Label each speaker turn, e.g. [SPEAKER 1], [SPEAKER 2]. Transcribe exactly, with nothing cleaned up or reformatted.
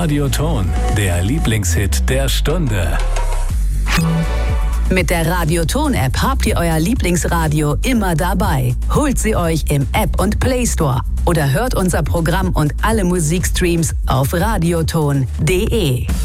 [SPEAKER 1] Radioton, der Lieblingshit der Stunde.
[SPEAKER 2] Mit der Radioton-App habt ihr euer Lieblingsradio immer dabei. Holt sie euch im App- und Play Store oder hört unser Programm und alle Musikstreams auf radioton punkt de.